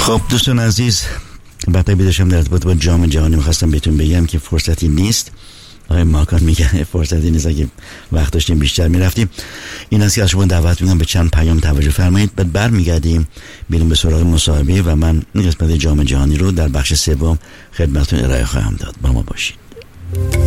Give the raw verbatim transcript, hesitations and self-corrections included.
خب دوستان عزیز، بعد بیداشم در ارتباط با جام جهانی میخواستم بهتون بگم که فرصتی نیست. آقای ماکان میگه فرصتی نیست، اگه وقت داشتیم بیشتر میرفتیم. این است که از شما دعوت میکنم به چند پیام توجه فرمایید. بعد برمیگردیم بیرون به سراغ مصاحبه و من این قسمت جام جهانی رو در بخش سوم خدمتتون ارائه خواهم داد. با ما باشید.